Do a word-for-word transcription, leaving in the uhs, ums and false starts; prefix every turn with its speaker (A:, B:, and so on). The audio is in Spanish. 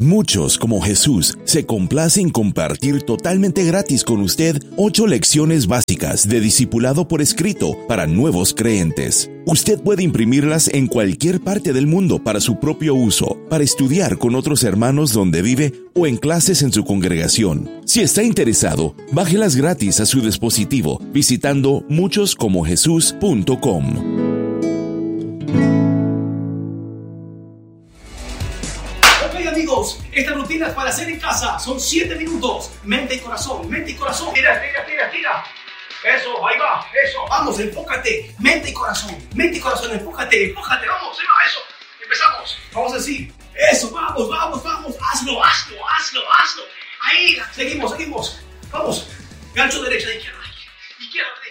A: Muchos, como Jesús, se complacen en compartir totalmente gratis con usted ocho lecciones básicas de discipulado por escrito para nuevos creyentes. Usted puede imprimirlas en cualquier parte del mundo para su propio uso, para estudiar con otros hermanos donde vive o en clases en su congregación. Si está interesado, bájelas gratis a su dispositivo visitando muchos como jesús punto com.
B: Amigos, esta rutina es para hacer en casa. Son siete minutos. Mente y corazón, mente y corazón. Tira, tira, tira, tira. Eso, ahí va, eso. Vamos, enfócate. Mente y corazón, mente y corazón, enfócate, enfócate. Vamos, ahí va, eso. Empezamos. Vamos a decir, eso, vamos, vamos, vamos. Hazlo, hazlo, hazlo, hazlo. Ahí, seguimos, seguimos. Vamos. Gancho derecha, izquierda. Izquierda,